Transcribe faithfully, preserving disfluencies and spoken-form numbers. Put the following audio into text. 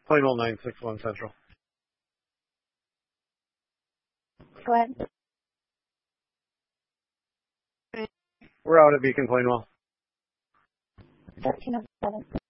Plainwell nine six one Central. Go ahead. We're out at Beacon Plainwell. thirteen oh seven.